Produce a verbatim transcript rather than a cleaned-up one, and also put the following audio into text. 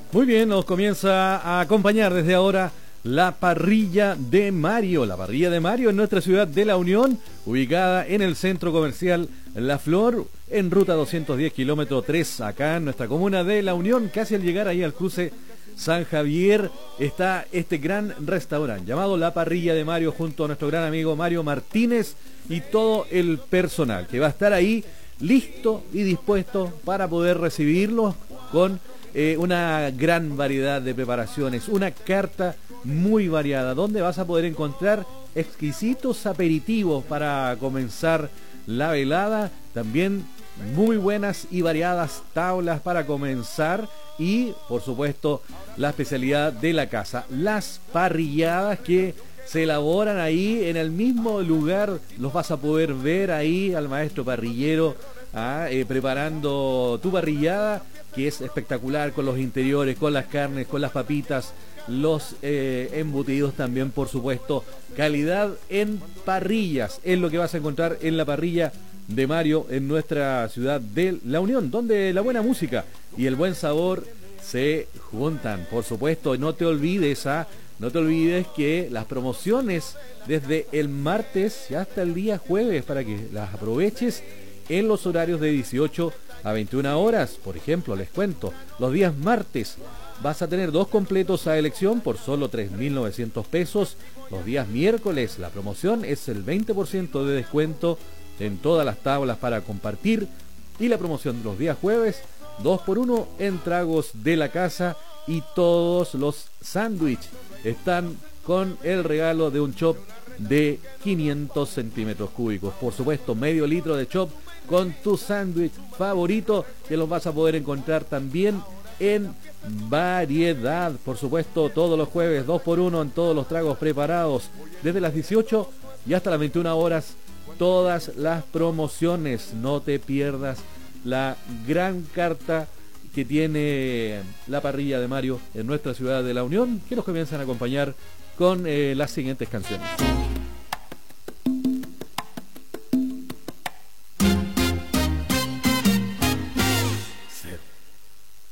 Muy bien, nos comienza a acompañar desde ahora la parrilla de Mario. La parrilla de Mario en nuestra ciudad de La Unión, ubicada en el centro comercial La Flor, en ruta doscientos diez, kilómetro tres, acá en nuestra comuna de La Unión, casi al llegar ahí al cruce San Javier, está este gran restaurante llamado La Parrilla de Mario, junto a nuestro gran amigo Mario Martínez y todo el personal que va a estar ahí listo y dispuesto para poder recibirlos con eh, una gran variedad de preparaciones, una carta muy variada, donde vas a poder encontrar exquisitos aperitivos para comenzar la velada, también muy buenas y variadas tablas para comenzar y, por supuesto, la especialidad de la casa, las parrilladas que se elaboran ahí en el mismo lugar. Los vas a poder ver ahí al maestro parrillero ah, eh, preparando tu parrillada, que es espectacular, con los interiores, con las carnes, con las papitas, los eh, embutidos también, por supuesto. Calidad en parrillas es lo que vas a encontrar en la parrilla de Mario en nuestra ciudad de La Unión, donde la buena música y el buen sabor se juntan. Por supuesto, no te olvides, ¿ah? no te olvides que las promociones desde el martes y hasta el día jueves, para que las aproveches en los horarios de dieciocho a veintiuna horas. Por ejemplo, les cuento, los días martes vas a tener dos completos a elección por solo tres mil novecientos pesos. Los días miércoles la promoción es el veinte por ciento de descuento en todas las tablas para compartir, y la promoción de los días jueves, dos por uno en tragos de la casa, y todos los sándwiches están con el regalo de un chop de quinientos centímetros cúbicos. Por supuesto, medio litro de chop con tu sándwich favorito, que los vas a poder encontrar también en variedad. Por supuesto, todos los jueves, dos por uno en todos los tragos preparados, desde las dieciocho y hasta las veintiuna horas. Todas las promociones, no te pierdas la gran carta que tiene la parrilla de Mario en nuestra ciudad de La Unión, que nos comienzan a acompañar con eh, las siguientes canciones.